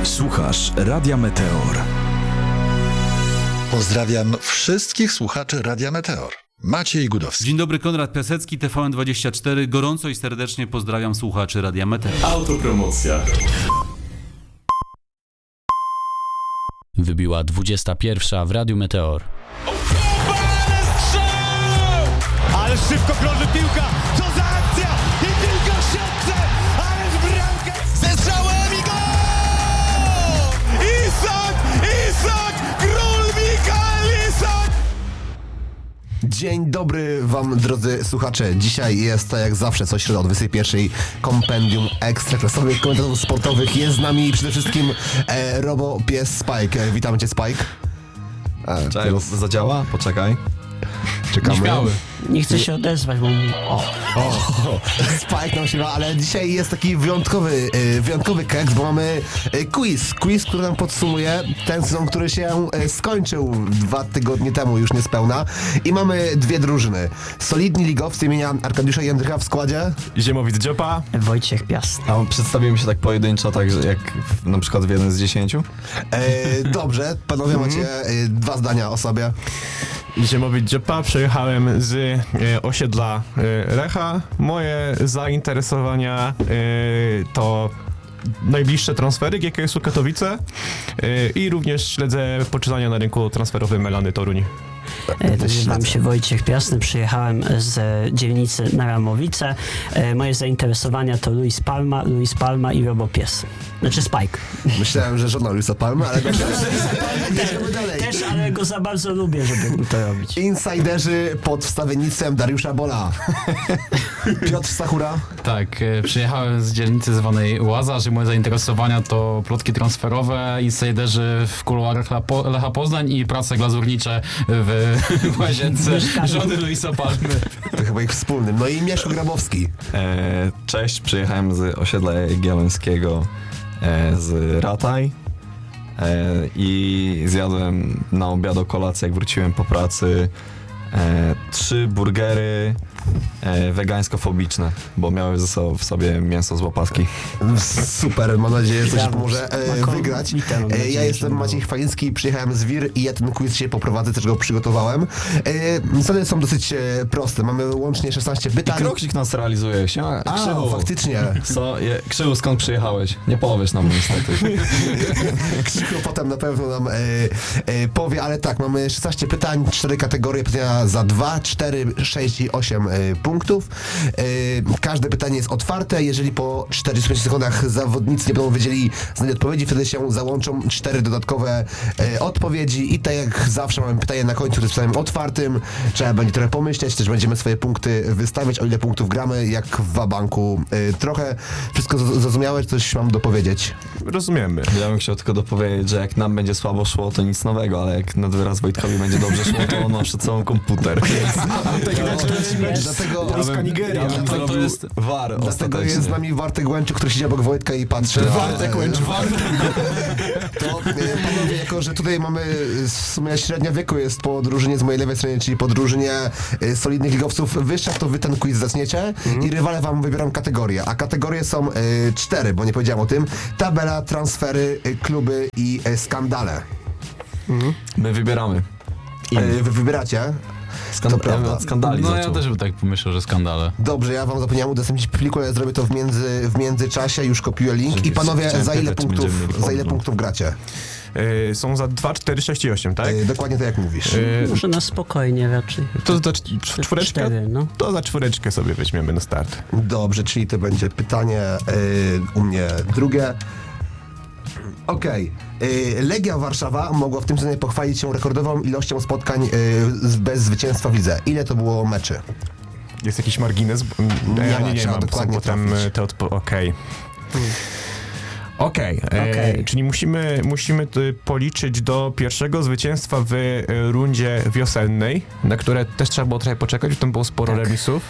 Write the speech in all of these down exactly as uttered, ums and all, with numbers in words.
Słuchasz Radia Meteor. Pozdrawiam wszystkich słuchaczy Radia Meteor. Maciej Gudowski. Dzień dobry, Konrad Piasecki, T V N dwadzieścia cztery. Gorąco i serdecznie pozdrawiam słuchaczy Radia Meteor. Autopromocja. Wybiła dwudziesta pierwsza w Radiu Meteor. Ale szybko krąży piłka, co za akcja i piłka w siatce, ależ bramkę ze strzałem i gol! Isak, Isak, król Mikael Isak! Dzień dobry wam, drodzy słuchacze. Dzisiaj jest, tak jak zawsze, co środa o dwudziestej pierwszej kompendium ekstraklasowych komentatorów sportowych. Jest z nami przede wszystkim e, Robo Pies Spike. E, witamy cię, Spike. E, Czekaj, zadziała? Poczekaj. Czekamy. Śmiały. Nie chcę się odezwać, bo... O. O, Spike nam śpiewa, ale dzisiaj jest taki wyjątkowy, y, wyjątkowy keks, bo mamy y, quiz. Quiz, który nam podsumuje ten sezon, który się y, skończył dwa tygodnie temu, już niespełna. I mamy dwie drużyny. Solidni ligowcy imienia Arkadiusza Jędrycha w składzie. Ziemowit Dziopa. Wojciech Piast. A przedstawimy się tak pojedynczo, tak że jak w, na przykład w jeden z dziesięciu? E, dobrze, panowie macie y, dwa zdania o sobie. Ziemowit Dziopa. Przejechałem z e, osiedla e, Lecha. Moje zainteresowania e, to najbliższe transfery G K S-u Katowice e, i również śledzę poczytania na rynku transferowym Elany Toruń. Nazywam się Wojciech Piasny, przyjechałem z dzielnicy Naramowice. Moje zainteresowania to Luis Palma, Luis Palma i Robo Pies. Znaczy Spike. Myślałem, że żona Luisa Palma, ale dobrze. Jedziemy dalej. Też, ale go za bardzo lubię, żeby to robić. Insiderzy pod wstawiennictwem Dariusza Bola. Piotr Stachura. Tak, e, przyjechałem z dzielnicy zwanej Łazarz i moje zainteresowania to plotki transferowe, insiderzy w kuluarach Lecha, Lecha Poznań i prace glazurnicze w, w łazience żony Luisa Palmy. To chyba ich wspólnym. No i Mieszko Grabowski. E, cześć, przyjechałem z osiedla Jagiellońskiego e, z Rataj e, i zjadłem na obiad o kolację, jak wróciłem po pracy, e, trzy burgery e, wegańsko-fobiczne, bo miały ze sobą w sobie mięso z łopatki. Super, mam nadzieję, że coś pomoże e, wygrać. E, ja jestem Maciej Chwaliński i przyjechałem z Wir i ja ten quiz się poprowadzę, też go przygotowałem. E, Zasady są dosyć e, proste. Mamy łącznie szesnaście pytań. I Kroksik nas realizuje. Siema, A, Krzywu. faktycznie. Co, je, Krzywu, skąd przyjechałeś? Nie powiesz nam niestety. Krzyku potem na pewno nam e, e, powie, ale tak, mamy szesnaście pytań, cztery kategorie pytania za dwa, cztery, sześć i osiem e, punktów. E, każde pytanie jest otwarte. Jeżeli po czterdziestu pięciu sekundach zawodnicy nie będą wiedzieli znaleźć odpowiedzi, wtedy się załączą cztery dodatkowe e, odpowiedzi i tak jak zawsze mamy pytanie na końcu, które jest pytaniem otwartym. Trzeba będzie trochę pomyśleć, też będziemy swoje punkty wystawiać, o ile punktów gramy, jak w wabanku. E, trochę wszystko z- zrozumiałe, coś mam dopowiedzieć. Rozumiemy. Ja bym chciał tylko dopowiedzieć, że jak nam będzie słabo szło, to nic nowego, ale jak nad wyraz Wojtkowi będzie dobrze szło, to on ma przed sobą komputer. Dlatego, Polska Nigeria. dlatego, To jest war dlatego ostatecznie. jest z nami Wartek Łęczyk, który siedzi obok Wojtka i patrzy. Wartek Łęczyk. To e, panowie, jako że tutaj mamy e, w sumie średnia wieku jest po drużynie z mojej lewej stronie, czyli po drużynie e, solidnych ligowców wyższa, to wy ten quiz zaczniecie i rywale wam wybiorą kategorie. A kategorie są e, cztery, bo nie powiedziałem o tym. Tabela, transfery, e, kluby i e, skandale. My wybieramy. E, wy wybieracie. Skan- To prawda. Od skandali No zaczął. ja też bym tak pomyślał, że skandale. Dobrze, ja wam zapomniałem udostępnić pliku, ale zrobię to w, między, w międzyczasie, już kopiuję link. Czyli I panowie, chciałem za ile pytać, czy punktów, będziemy mieli za ile podgląd. punktów gracie? E, są za dwa, cztery, sześć i osiem, tak? E, dokładnie tak jak mówisz. E, Może na spokojnie raczej. to za cz- czwóreczkę? Cztery, no. To za czwóreczkę sobie weźmiemy na start. Dobrze, czyli to będzie pytanie y, u mnie drugie. Okej. Y, Legia Warszawa mogła w tym sezonie pochwalić się rekordową ilością spotkań y, z- bez zwycięstwa w lidze. Ile to było meczy? Jest jakiś margines? Nie ja ma, nie, nie trzeba mam. Są dokładnie potem trafić. e, te odpo... Okej. Okej, e, Okej. czyli musimy, musimy y, policzyć do pierwszego zwycięstwa w y, rundzie wiosennej, na które też trzeba było trochę poczekać, bo tam było sporo Tak. remisów.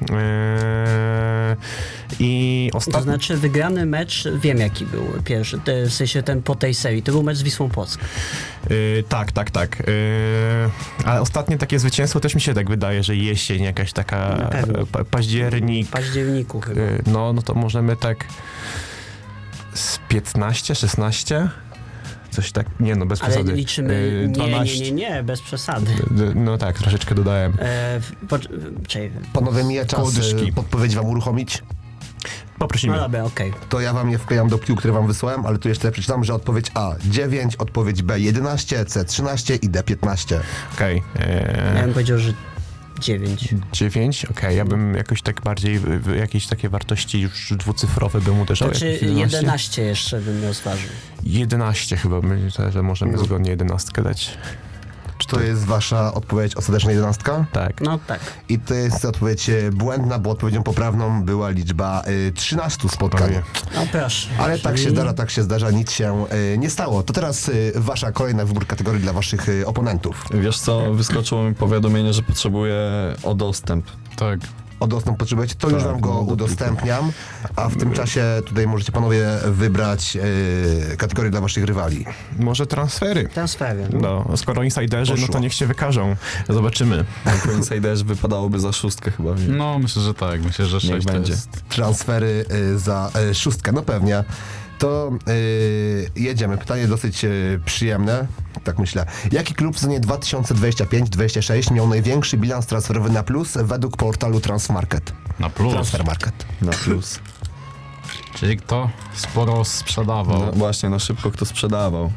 E, I To ostatni... znaczy wygrany mecz, wiem jaki był pierwszy, te, w sensie ten po tej serii, to był mecz z Wisłą Płock. Yy, tak, tak, tak. Yy, ale ostatnie takie zwycięstwo też mi się tak wydaje, że jesień jakaś taka, Na pewno. pa, październik. W październiku chyba. Yy, no, no to możemy tak z piętnaście, szesnaście? Coś tak, nie no, bez Ale przesady. liczymy... Y, Nie, dwanaście. nie, nie, nie, bez przesady. D- No tak, troszeczkę dodałem. E, po, czekaj, Panowie, mija czas, Kołodyżki. e, podpowiedź wam uruchomić. Poprosimy. no dobra, okej. To ja wam je wklejam do pliku, który wam wysłałem, ale tu jeszcze przeczytam, że odpowiedź A dziewięć, odpowiedź B jedenaście, C trzynaście i D piętnaście. Okej. Ja Okay. bym powiedział, że dziewięć. dziewięć, okej, ja bym jakoś tak bardziej, w- w jakieś takie wartości już dwucyfrowe bym uderzał. Znaczy jakieś jedenaście? jedenaście jeszcze bym rozważył. jedenaście chyba, myślę, że możemy No. zgodnie jedenastkę dać. Czy to jest wasza odpowiedź ostateczna jedenastka? Tak. No tak. I to jest odpowiedź e, błędna, bo odpowiedzią poprawną była liczba y, trzynaście spotkań. Ojej. No proszę. Ale tak się Czyli- zdarza, tak się zdarza, nic się y, nie stało. To teraz y, wasza kolejna wybór kategorii dla waszych y, oponentów. Wiesz co, wyskoczyło mi powiadomienie, że potrzebuję o dostęp. Tak. O dostęp potrzebujecie, to już Tak, wam go no, do udostępniam, a w tym czasie tutaj możecie panowie wybrać y, kategorię dla waszych rywali. Może transfery. Transfery. No, skoro insiderzy, no to Poszło. niech się wykażą. Zobaczymy. Jako insiderzy wypadałoby za szóstkę chyba. No, myślę, że tak. Myślę, że sześć to będzie. jest... Transfery y, za y, szóstkę, no pewnie. To y, jedziemy. Pytanie dosyć y, przyjemne, tak myślę. Jaki klub w sezonie dwa tysiące dwudziestym piątym dwudziestym szóstym miał największy bilans transferowy na plus według portalu Transfermarkt? Na plus. Transfermarkt. Na plus. Czyli kto sporo sprzedawał. No, właśnie, na szybko kto sprzedawał.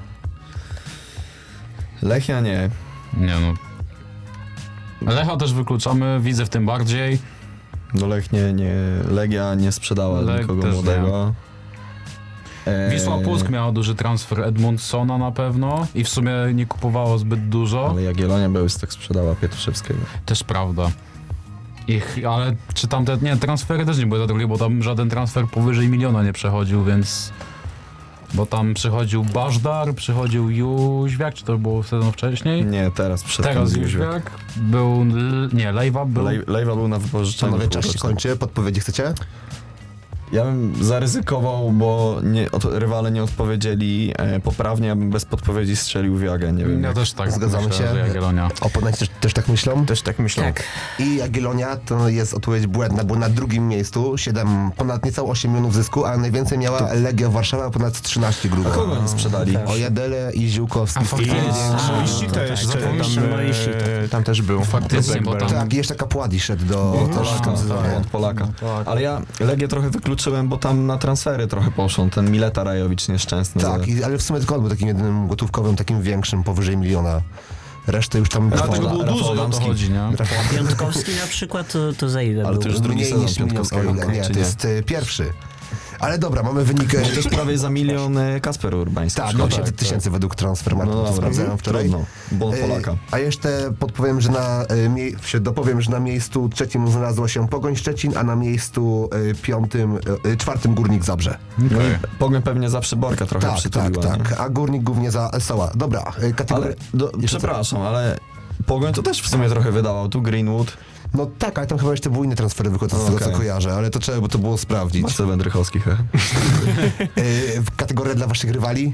Lechia nie. Nie no. Lecha też wykluczamy, widzę w tym bardziej. No Lech nie, nie. Legia nie sprzedała Lech nikogo też młodego. Eee, Wisła Płock miała duży transfer Edmundsona na pewno i w sumie nie kupowało zbyt dużo. Ale Jagiellonia Białystok sprzedała Pietruszewskiego. Też prawda. Ich, ale czy tamte, nie, transfery też nie były za drogie, bo tam żaden transfer powyżej miliona nie przechodził, więc... Bo tam przychodził Bażdar, przychodził Jóźwiak, czy to było sezon wcześniej? Nie, teraz przed Teraz Jóźwiak. Jóźwiak, był, L- nie, Lejwa był... Lej, Lejwa był na wypożyczeniu. Panowie, czas się półrocznym. kończy. Podpowiedzi chcecie? Ja bym zaryzykował, bo nie, od, rywale nie odpowiedzieli e, poprawnie, ja bym bez podpowiedzi strzelił w Jagę, nie wiem. Ja jak. też tak Zgadzamy myślę, się. że Jagiellonia. Oponenci też, też tak myślą? Też tak myślę. Tak. I Jagiellonia to jest odpowiedź błędna, bo na drugim miejscu siedem, ponad niecałe osiem milionów zysku, a najwięcej miała Legia Warszawa, ponad trzynaście A grubo. kogo oni sprzedali? Tak. Ojedele i Ziółkowski. A faktycznie. I A, Moishi to też, tak, tam, zapomnieliśmy tam, Moishi, e, tam też był. Faktycznie, bo tam- Tak, i jeszcze Kapładi szedł do... też Polaka, tam tak, zdaje. od Polaka. No Ale ja Legię trochę wykluczyłem, bo tam na transfery trochę poszło. Ten Mileta Rajowicz nieszczęsny. Tak, za- i, ale w sumie tylko on był takim jedynym gotówkowym, takim większym, powyżej miliona. Resztę już tam... Dlatego Rafał- był Rafał duży, o to Adamski. chodzi, nie? Piątkowski na przykład, to, to za ile Ale był? to już drugi Mniej sezon niż milion, o Piątkowskiego, ile. Nie, czy to nie? jest y, pierwszy. Ale dobra, mamy wynik... No też prawie za milion e, Kasper Urbański. Tak, No osiemset tysięcy według Transfermarktu, No to dobra, sprawdzałem wczoraj. trudno. Bon Polaka. E, A jeszcze podpowiem, że na, e, mie- się dopowiem, że na miejscu trzecim znalazła się Pogoń Szczecin, a na miejscu e, piątym, e, czwartym Górnik Zabrze. No Okej. i Pogoń pewnie za Przyborka trochę Tak, tak, przytuliła. nie? tak. A Górnik głównie za Soła. Dobra, e, kategoria... Ale, do, Jeszcze przepraszam, ale Pogoń to też w sumie trochę wydawał. Tu Greenwood, No tak, ale tam chyba jeszcze były inne transfery wychodzące z tego, co Okej. kojarzę, ale to trzeba by to było sprawdzić. Marcel Wędrychowski. he. E, kategoria dla waszych rywali?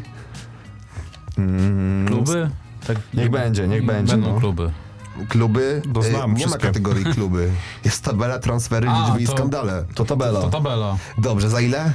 Mm, Kluby? Tak, Niech będzie, niech będzie. Będą No. kluby. Kluby? To znam E, nie ma wszystkie. kategorii kluby. Jest tabela, transfery, A, liczby i to- skandale. To tabela. To tabela. Dobrze, za ile?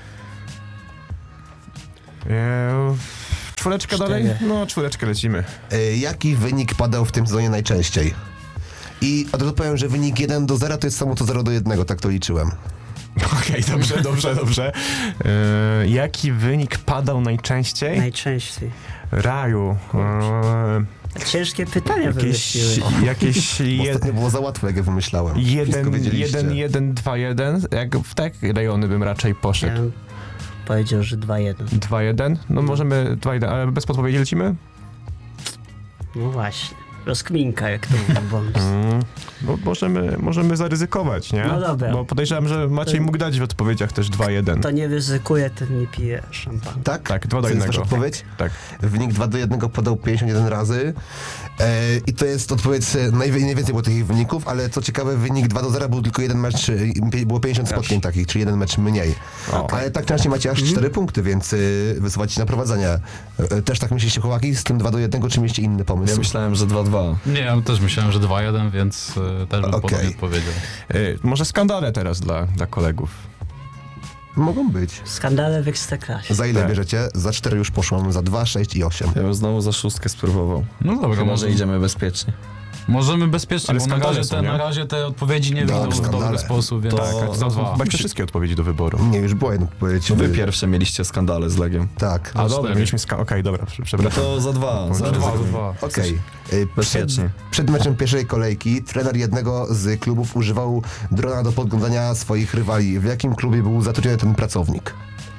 E, czwóreczka Cztery. dalej? No, czwóreczkę lecimy. E, Jaki wynik padał w tym sezonie najczęściej? I od razu powiem, że wynik jeden do zera to jest samo to zero do jednego, tak to liczyłem. Okej, dobrze, dobrze, dobrze. E, jaki wynik padał najczęściej? Najczęściej. Raju. E, Ciężkie pytania jakieś, wymyśliłeś. jakieś Bo jed, ostatnio było za łatwe, jak ja wymyślałem. Wszystko jeden, wiedzieliście. jeden, jeden, dwa, jeden. Jak w tak rejony bym raczej Ja poszedł. bym powiedział, że dwa jeden. dwa jeden? No możemy dwa jeden, ale bez podpowiedzi lecimy? No właśnie. Rozkminka, jak to mówią Bonus. Mm, bo możemy, możemy zaryzykować, nie? No dobra. Bo podejrzewam, że Maciej To- mógł dać w odpowiedziach też dwa jeden. To nie ryzykuje, ten nie pije szampana. Tak? Tak, dwa do To jest jednego. wasza odpowiedź? Tak. Wynik dwa do jednego podał pięćdziesiąt jeden razy. E, I to jest odpowiedź, e, najwie, najwięcej było takich wyników, ale co ciekawe, wynik dwa do zera był tylko jeden mecz, e, pie- było pięćdziesiąt spotkań takich, czyli jeden mecz mniej. O. Ale tak częściej macie aż cztery punkty, więc y, wysuwacie się na prowadzenie. E, e, też tak myślicie, chłopaki, z tym dwa do jednego, czy mieliście inny pomysł? Ja myślałem, że dwa dwa. Nie, ja też myślałem, że dwa jeden, więc y, też bym Okej. podobnie odpowiedział. Y, może skandale teraz dla, dla kolegów. Mogą być. Skandale w Ekstraklasie. Za ile Tak. bierzecie? Za cztery już poszło, mamy za dwa, sześć i osiem. Ja bym znowu za szóstkę spróbował. No dobra, Chyba, może, że idziemy bezpiecznie. możemy bezpiecznie, Ale bo na skandale razie, są, te, nie? na razie te odpowiedzi nie Dobra, wyjdą w skandale. dobry sposób, więc To- za dwa. Chyba jeszcze wszystkie odpowiedzi do wyboru. Nie, już była jedna odpowiedź. To wy pierwsze mieliście skandale z Legią. Tak. A dobra, cztery. mieliśmy ska... Okej, dobra, prze- No przepraszam. to za dwa. Za Za dwa, za dwa. dwa. Okej. Y, Przed, Bezpiecznie. przed meczem pierwszej kolejki trener jednego z klubów używał drona do podglądania swoich rywali. W jakim klubie był zatrudniony ten pracownik?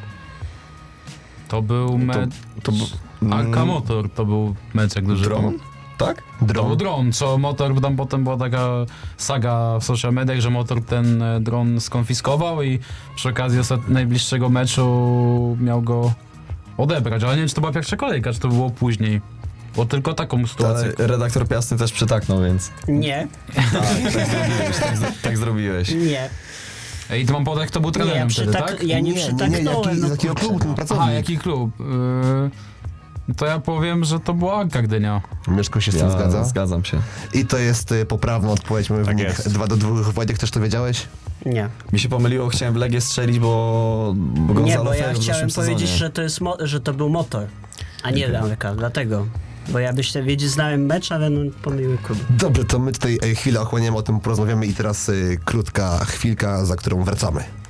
To był mecz... To był... Arka Motor to był mecz, jak duży. Dron? Tak? To był Dron. dron, co Motor, bo tam potem była taka saga w social mediach, że Motor ten e, dron skonfiskował i przy okazji ostat... najbliższego meczu miał go odebrać, ale nie wiem, czy to była pierwsza kolejka, czy to było później. Bo tylko taką sytuację. Ale redaktor Piasny też przytaknął, więc... Nie, Tak, tak zrobiłeś. Tak, z- tak zrobiłeś. nie. Ej, to mam podać, kto był Nie, trenerem ja, wtedy, przytak- tak? ja nie nie, nie, przytaknąłem. jaki, no z jakiego kurczę, klubu ten no. pracownik? Aha, jaki klub? Yy, to ja powiem, że to była Anka Gdynia. Mieszko się z tym Ja zgadza? zgadzam się. I to jest y, poprawna odpowiedź. Mamy Tak wynik jest. dwa do dwóch. Wojtek, też to wiedziałeś? Nie. Mi się pomyliło, chciałem w Legię strzelić, bo... bo Nie, Gonzalo bo ja Ferro w chciałem zeszłym powiedzieć, sezonie. że to, jest mo- że to był Motor, a nie Anka, dlatego. Bo ja byś te wiedzieć, znałem mecz, ale no pomyliły kluby. Dobrze, to my tutaj y, chwilę ochłoniemy, o tym porozmawiamy i teraz y, krótka chwilka, za którą wracamy.